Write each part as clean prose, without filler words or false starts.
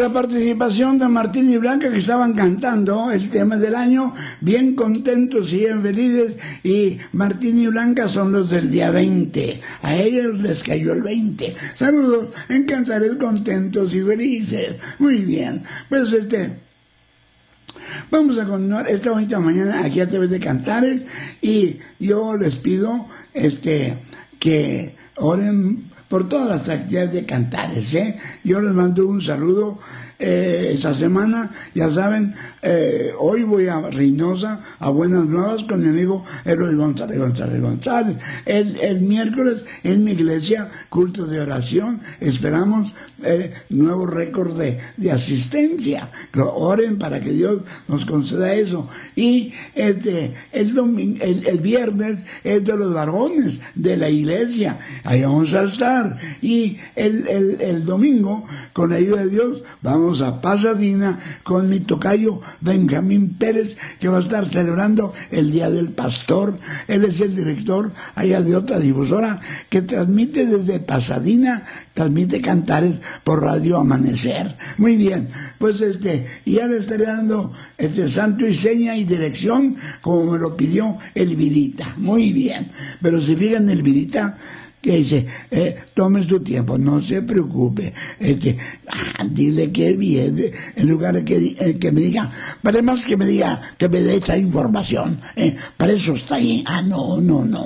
la participación de Martín y Blanca, que estaban cantando el tema del año, bien contentos y bien felices, y Martín y Blanca son los del día 20, a ellos les cayó el 20. Saludos en Cantares contentos y felices. Muy bien, pues vamos a continuar esta bonita mañana aquí a través de Cantares, y yo les pido que oren por todas las actividades de Cantares, Yo les mando un saludo esta semana, ya saben, hoy voy a Reynosa, a Buenas Nuevas, con mi amigo Eloy González. El miércoles en mi iglesia, culto de oración, esperamos nuevo récord de asistencia. Oren para que Dios nos conceda eso. Y el viernes es de los varones de la iglesia, ahí vamos a estar. Y el domingo, con la ayuda de Dios, vamos a Pasadena con mi tocayo Benjamín Pérez, que va a estar celebrando el Día del Pastor. Él es el director allá de otra difusora que transmite desde Pasadena, transmite Cantares por Radio Amanecer. Muy bien, pues y ya le estaré dando santo y seña y dirección como me lo pidió Elvirita. Muy bien, pero si fijan, Elvirita que dice, tome su tiempo, no se preocupe, dile que viene, en lugar de que me diga, para más que me diga, que me dé esa información, para eso está ahí. No,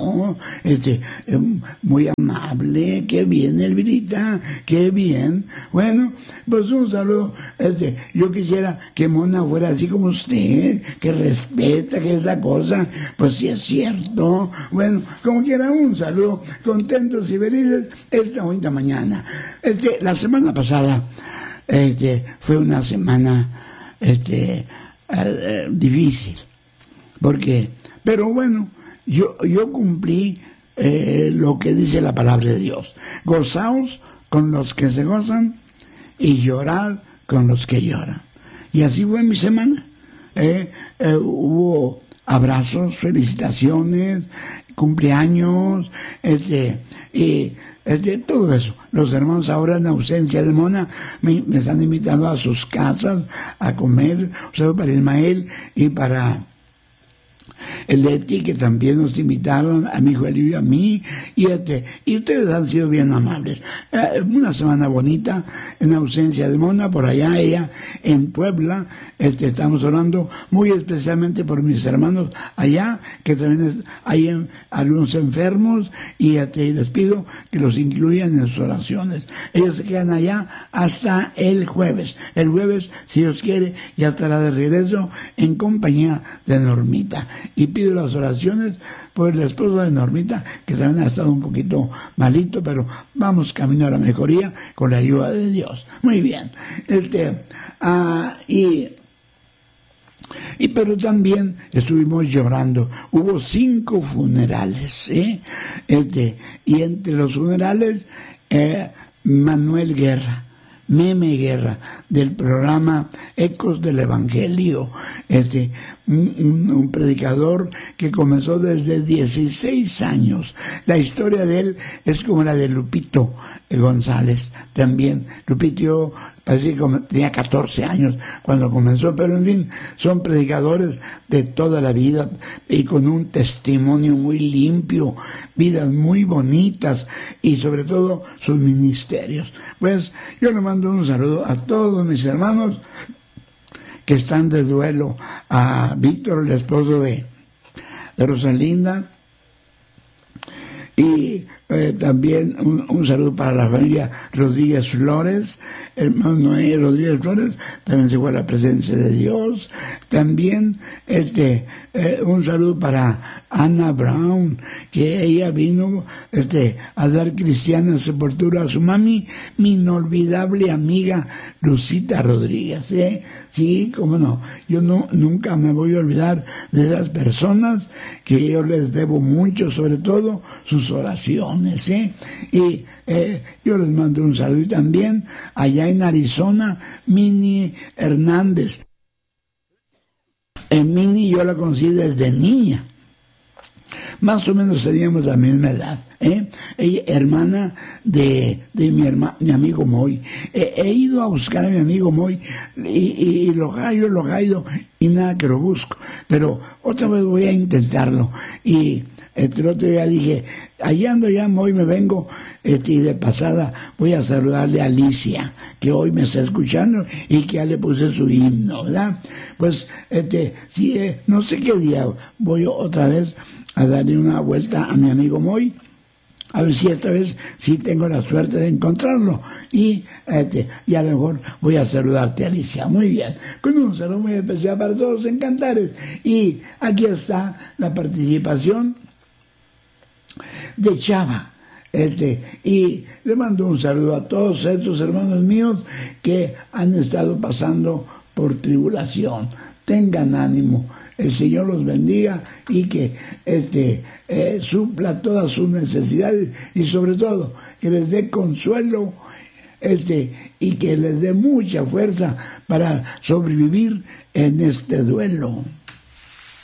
muy amable, qué bien, Elvirita, qué bien. Bueno, pues un saludo, yo quisiera que Mona fuera así como usted, que respeta, que esa cosa, pues sí es cierto. Bueno, como quiera, un saludo, contento y felices esta bonita mañana. La semana pasada fue una semana difícil, pero bueno, yo cumplí lo que dice la palabra de Dios: gozaos con los que se gozan y llorad con los que lloran. Y así fue mi semana. Hubo abrazos, felicitaciones, cumpleaños, y todo eso. Los hermanos ahora, en ausencia de Mona, me están invitando a sus casas a comer, o sea, para Ismael y para el Leti, que también nos invitaron, a mi hijo Elio y a mí, y ustedes han sido bien amables. Una semana bonita, en ausencia de Mona, por allá ella, en Puebla. Estamos orando muy especialmente por mis hermanos allá, que también hay algunos enfermos, y les pido que los incluyan en sus oraciones. Ellos se quedan allá hasta el jueves. El jueves, si Dios quiere, ya estará de regreso en compañía de Normita. Y pido las oraciones por el esposo de Normita, que también ha estado un poquito malito, pero vamos camino a la mejoría con la ayuda de Dios. Muy bien. Pero también estuvimos llorando. Hubo 5 funerales, y entre los funerales, Manuel Guerra, Meme Guerra, del programa Ecos del Evangelio, un predicador que comenzó desde 16 años. La historia de él es como la de Lupito González, también. Lupito parece que tenía 14 años cuando comenzó, pero en fin, son predicadores de toda la vida y con un testimonio muy limpio, vidas muy bonitas y sobre todo sus ministerios. Pues yo le mando un saludo a todos mis hermanos que están de duelo, a Víctor, el esposo de Rosalinda, y también un saludo para la familia Rodríguez Flores, hermano Noé Rodríguez Flores, también se fue a la presencia de Dios. También un saludo para Ana Brown, que ella vino a dar cristiana sepultura a su mami, mi inolvidable amiga Lucita Rodríguez. Sí, cómo no, yo nunca me voy a olvidar de esas personas que yo les debo mucho, sobre todo sus oraciones. Y yo les mando un saludo. Y también allá en Arizona, Mini Hernández. Mini yo la conocí desde niña, Más o menos teníamos la misma edad. Ella, hermana de mi amigo Moy. He ido a buscar a mi amigo Moy y lo hallo y nada que lo busco. Pero otra vez voy a intentarlo. Y el otro día dije, allá ando ya, Moy, me vengo, y de pasada voy a saludarle a Alicia, que hoy me está escuchando y que ya le puse su himno, ¿verdad? Pues, si, no sé qué día voy otra vez a darle una vuelta a mi amigo Moy, a ver si esta vez sí tengo la suerte de encontrarlo. Y a lo mejor voy a saludarte, Alicia. Muy bien. Con un saludo muy especial para todos en Cantares. Y aquí está la participación de Chava. Y le mando un saludo a todos estos hermanos míos que han estado pasando por tribulación. Tengan ánimo, el Señor los bendiga y que supla todas sus necesidades y sobre todo que les dé consuelo y que les dé mucha fuerza para sobrevivir en este duelo.